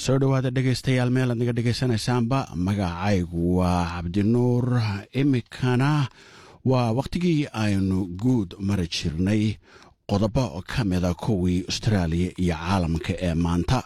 soo dhawaada dhegaystayaal meel aad naga dhegaysanaysaanba magacaygu waa cabdinuur imikana waa wakhtigii aynu guud mari jirnay qodobo ka mida kuwii Australia iyo caalamka ee maanta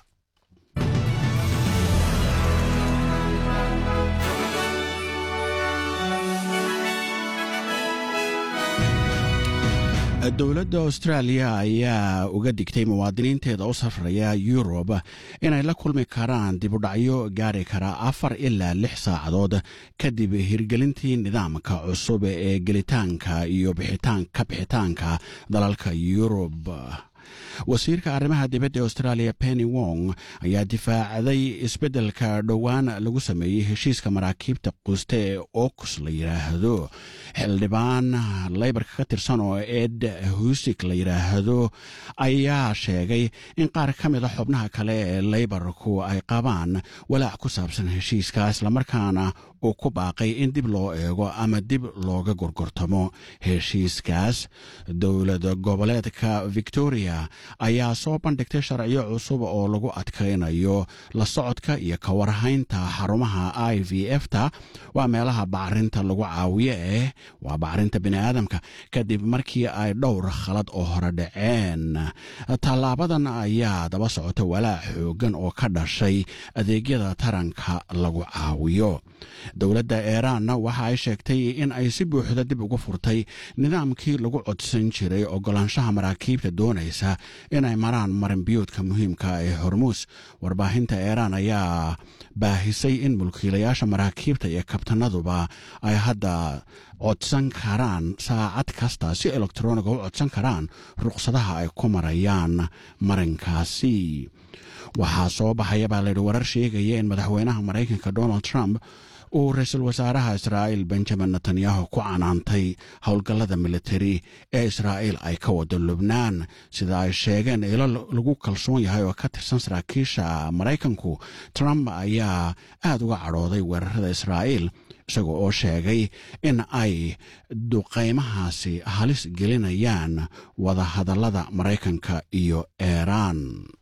dowladda Australia ayaa uga digtay muwaadiniinteeda u safraya Europe inay la kulmi karaan dib u dhacyo gaari kara 4 ilaa 6 saacadood kadib hirgelintii nidaamka cusub ee gelitaanka iyo bixitaanka dalalka Europe. wasiirka arrimaha dibadda Australia Penny Wong ayaa difaacday isbeddelka dhowaan lagu sameeyay heshiiska maraakiibta quusta ee AUKUS la yiraahdo xildhibaan Labourka ka tirsan oo Ed Husic la yiraahdo ayaa sheegay in qaar ka mid ah xubnaha kale ee Labourku ay qabaan walaac ku saabsan heshiiskaas la markaana uu ku baaqay in dib loo eego ama dib looga gorgortamo heshiiskaas. dowladda goboleedka Victoria ayaa soo bandhigtay sharciyo cusub oo lagu adkaynayo la socodka iyo ka warhaynta xarumaha IVF-ta waa meelaha bacrinta lagu caawiyo waa bacrinta bini'aadamka kadib markii ay dhowr khalad oo hore dhaceen. tallaabadan ayaa daba socota walaac xoogan oo ka dhashay adeegyada taranka lagu caawiyo. dowladda Iiraanna waxa ay sheegtay in ay si buuxda dib ugu furtay nidaamkii lagu codsan jiray ogolaanshaha maraakiibta doonaysa inay maraan marinbiyoodka muhiimka ee Hormuz. warbaahinta Iiraan ayaa baahisay in mulkiilayaasha maraakiibta iyo kabtanaduba ay hadda codsan karaan saacad kasta si elektarooniga u codsan karaan ruqsadaha ay ku marayaan marinkaasi. waxaa soo baxaya baa layidhi warar sheegaya in madaxweynaha Maraykanka Donald Trump uu ra'iisul wasaaraha Israa'iil Benjamin Netanyahu ku canaantay howlgallada militari ee Israa'iil ay ka wado Lubnaan sida ay sheegeen ilo lagu kalsoon yahay oo ka tirsan saraakiisha Maraykanku. Trump ayaa aad uga cadhooday weerarada Israa'iil isagoo oo sheegay in ay duqeymahaasi halis gelinayaan wada hadallada Maraykanka iyo Iiraan.